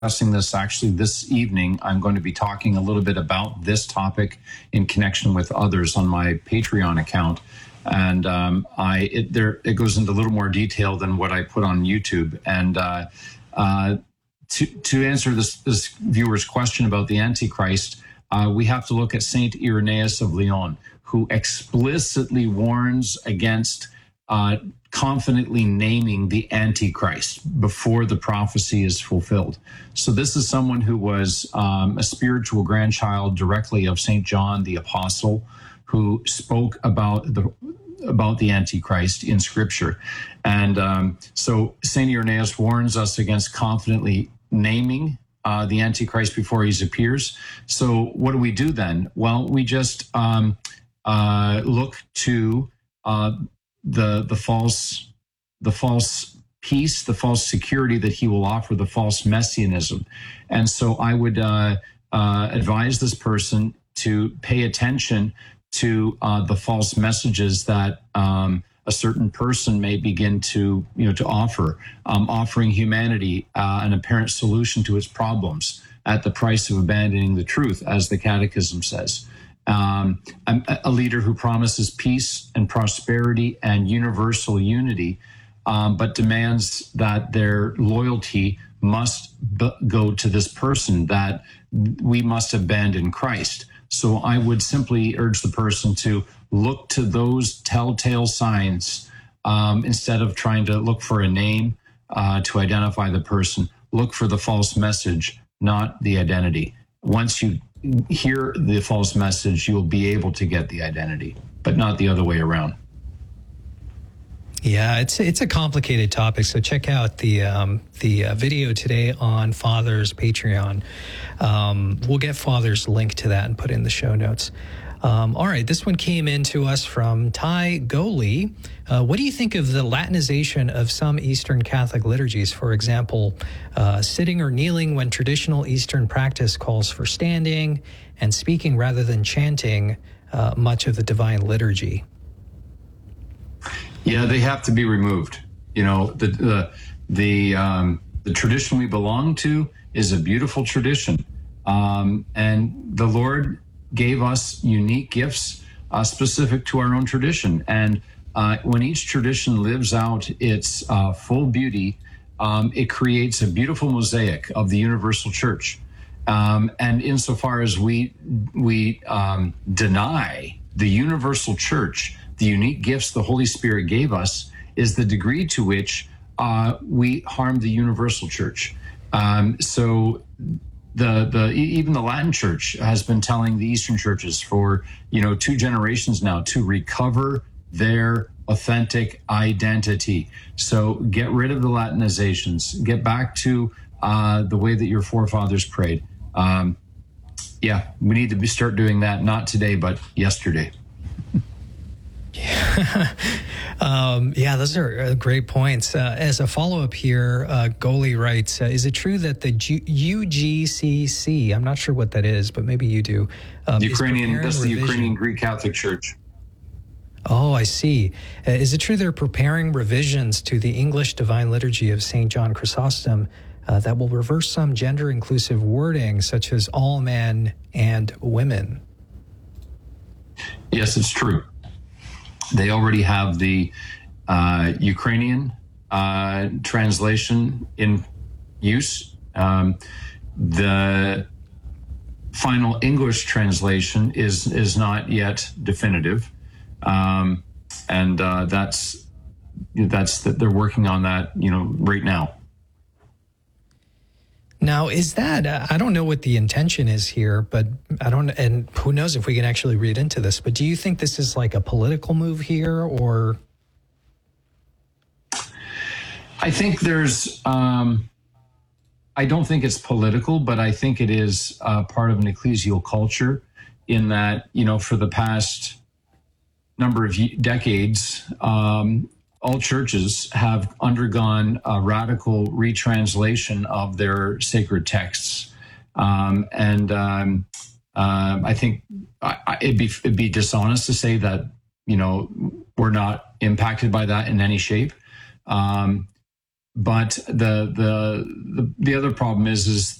discussing this actually this evening. I'm going to be talking a little bit about this topic in connection with others on my Patreon account. And it goes into a little more detail than what I put on YouTube. And to answer this viewer's question about the Antichrist, we have to look at Saint Irenaeus of Lyon, who explicitly warns against confidently naming the Antichrist before the prophecy is fulfilled. So this is someone who was a spiritual grandchild directly of St. John the Apostle, who spoke about the Antichrist in Scripture. And so St. Irenaeus warns us against confidently naming the Antichrist before he appears. So what do we do then? Well, we just look to the false peace, the false security that he will offer, the false messianism. And so I would advise this person to pay attention to the false messages that a certain person may begin to offer, offering humanity an apparent solution to its problems at the price of abandoning the truth, as the Catechism says. A leader who promises peace and prosperity and universal unity, but demands that their loyalty must go to this person, that we must abandon Christ. So I would simply urge the person to look to those telltale signs instead of trying to look for a name to identify the person. Look for the false message, not the identity. Once you hear the false message, you'll be able to get the identity, but not the other way around. Yeah, it's a complicated topic. So check out the video today on Father's Patreon. We'll get Father's link to that and put in the show notes. All right, this one came in to us from Ty Goli. What do you think of the Latinization of some Eastern Catholic liturgies? For example, sitting or kneeling when traditional Eastern practice calls for standing, and speaking rather than chanting much of the Divine Liturgy. Yeah, they have to be removed. You know, the tradition we belong to is a beautiful tradition, and the Lord gave us unique gifts specific to our own tradition. And when each tradition lives out its full beauty, it creates a beautiful mosaic of the universal church. And insofar as we deny the universal church the unique gifts the Holy Spirit gave us, is the degree to which we harm the universal church. So even the Latin Church has been telling the Eastern churches for 2 generations now to recover their authentic identity. So get rid of the Latinizations. Get back to the way that your forefathers prayed. We need to start doing that, not today, but yesterday. Those are great points. As a follow-up here, Goli writes, is it true that the UGCC, I'm not sure what that is, but maybe you do. Ukrainian, that's the Ukrainian Greek Catholic Church. Oh, I see. Is it true they're preparing revisions to the English Divine Liturgy of St. John Chrysostom that will reverse some gender-inclusive wording, such as all men and women? Yes, it's true. They already have the Ukrainian translation in use. The final English translation is not yet definitive, and that's they're working on that right now. Now, is that, I don't know what the intention is here, but and who knows if we can actually read into this, but do you think this is like a political move here, or? I think there's, I don't think it's political, but I think it is part of an ecclesial culture in that, for the past number of decades, all churches have undergone a radical retranslation of their sacred texts. I think it'd be dishonest to say that, we're not impacted by that in any shape. but the other problem is